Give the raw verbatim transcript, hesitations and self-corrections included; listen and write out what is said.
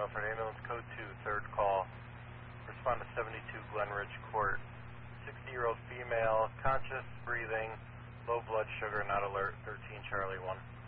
Milford Ambulance, code two, third call. Respond to seventy-two Glenridge Court. sixty-year-old female, conscious, breathing, low blood sugar, not alert, thirteen Charlie one.